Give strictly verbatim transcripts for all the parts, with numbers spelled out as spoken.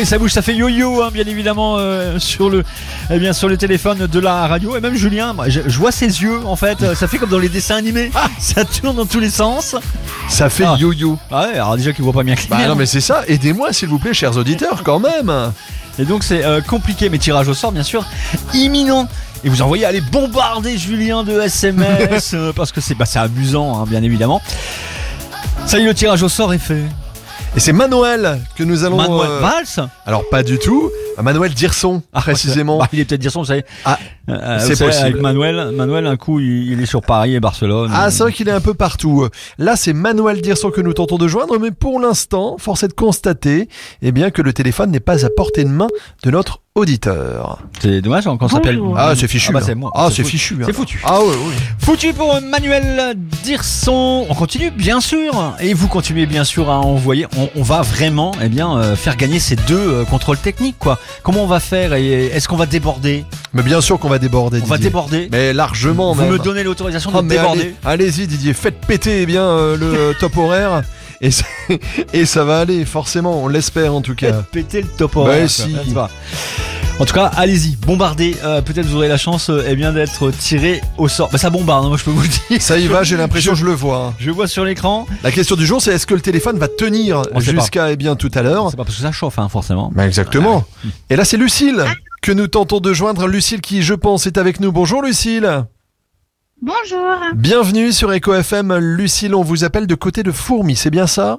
ça bouge, ça fait yo-yo, hein, bien évidemment, euh, sur le, eh bien, sur le téléphone de la radio. Et même Julien, moi, je, je vois ses yeux, en fait. euh, Ça fait comme dans les dessins animés. Ah, ça tourne dans tous les sens. Ça fait Ah. yo-yo. Ah ouais, alors déjà qu'il voit pas bien clair. Bah non, mais c'est ça. Aidez-moi, s'il vous plaît, chers auditeurs, quand même. Et donc c'est euh, compliqué, mais tirage au sort, bien sûr, imminent. Et vous envoyez aller bombarder Julien de S M S euh, parce que c'est bah, c'est amusant, hein, bien évidemment. Ça y est, le tirage au sort est fait. Et c'est Manuel que nous allons... Manuel euh, Valls. Alors, pas du tout. Manuel Dirson, précisément. Bah, il est peut-être dire son, vous savez. Ah, Euh, c'est vous savez, possible. Avec Manuel, Manuel, un coup, il, il est sur Paris et Barcelone. Ah, c'est vrai qu'il est un peu partout. Là, c'est Manuel Dirson que nous tentons de joindre, mais pour l'instant, force est de constater eh bien, que le téléphone n'est pas à portée de main de notre auditeur. C'est dommage quand on s'appelle. Ah, c'est fichu. Ah, bah, hein. c'est moi. Ah, C'est c'est fou- fichu. hein. C'est foutu. Ah, oui, oui. Foutu pour Manuel Dirson. On continue, bien sûr. Et vous continuez, bien sûr, à envoyer. On, on va vraiment eh bien, euh, faire gagner ces deux euh, contrôles techniques, quoi. Comment on va faire et est-ce qu'on va déborder? Mais bien sûr qu'on va déborder, On va Didier. déborder. Mais largement, Vous même. me donnez l'autorisation de Oh, mais déborder. allez, allez-y, Didier, faites péter eh bien, euh, le top horaire. Et, ça- et ça va aller, forcément, on l'espère en tout cas. Péter le top Bah, horaire, si. quoi. Ça va. En tout cas, allez-y, bombardez. Euh, peut-être vous aurez la chance euh, eh bien, d'être tiré au sort. Bah, ça bombarde, hein, moi je peux vous le dire. Ça y va, j'ai l'impression que je le vois. hein. Je vois sur l'écran. La question du jour, c'est est-ce que le téléphone va tenir On sait pas. jusqu'à eh bien tout à l'heure? C'est pas parce que ça chauffe, hein, forcément. Bah, exactement. Et là, c'est Lucille que nous tentons de joindre. Lucille qui, je pense, est avec nous. Bonjour Lucille. Bonjour. Bienvenue sur Echo F M. Lucille, on vous appelle de côté de Fourmi, c'est bien ça?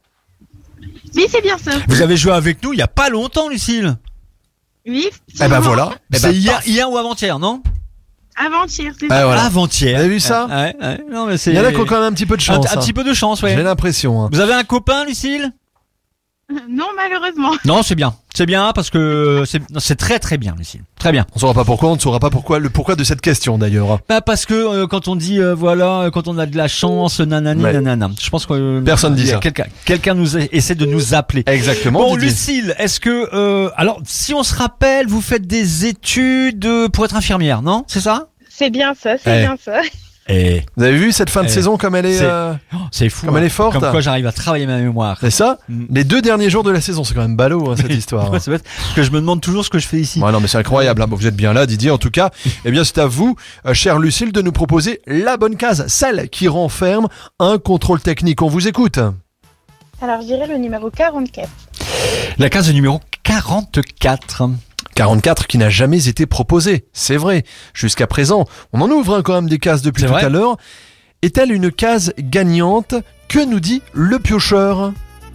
Oui, c'est bien ça. Vous avez joué avec nous il y a pas longtemps, Lucille. Oui. Eh ben voilà. Eh C'est ben, hier, paf. hier ou avant-hier, non? Avant-hier, c'est Ah, ça. voilà. Avant-hier. Vous avez vu ça? Ouais, ouais. Non, mais c'est... Il y en a qui ont quand même un petit peu de un, chance. un hein. petit peu de chance, ouais. J'ai l'impression. hein. Vous avez un copain, Lucille? Non, malheureusement. Non, c'est bien. C'est bien parce que c'est, non, c'est très très bien, Lucille. Très bien. On saura pas pourquoi, on ne saura pas pourquoi, le pourquoi de cette question d'ailleurs. Bah parce que euh, quand on dit euh, voilà, euh, quand on a de la chance, nanani, Ouais. nanana. Je pense que euh, Personne dit il y a ça. Quelqu'un, quelqu'un nous a- essaie de nous appeler. Exactement. Bon, Didier. Lucille, est-ce que euh, alors si on se rappelle, vous faites des études euh, pour être infirmière, non? C'est ça? C'est bien ça, c'est Eh. bien ça. Eh, Vous avez vu cette fin de Eh, saison comme elle est, c'est- euh, c'est fou. Comme hein. elle est forte. Comme quoi j'arrive à travailler ma mémoire. c'est ça? Mm. Les deux derniers jours de la saison, c'est quand même ballot hein, cette histoire. Ouais, c'est bête, parce que je me demande toujours ce que je fais ici. Ouais, non mais c'est incroyable, hein. Bon, vous êtes bien là Didier en tout cas. Eh bien c'est à vous, euh, chère Lucille, de nous proposer la bonne case, celle qui renferme un contrôle technique. On vous écoute. Alors, je dirais le numéro quarante-quatre. La case numéro quarante-quatre. quarante-quatre qui n'a jamais été proposé, c'est vrai. Jusqu'à présent, on en ouvre hein, quand même des cases depuis C'est tout vrai. à l'heure. Est-elle une case gagnante? Que nous dit le piocheur?